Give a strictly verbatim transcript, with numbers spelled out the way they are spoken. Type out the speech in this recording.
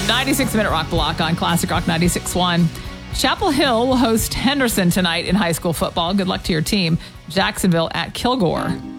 ninety-six minute rock block on Classic Rock ninety-six point one. Chapel Hill will host Henderson tonight in high school football. Good luck to your team. Jacksonville at Kilgore.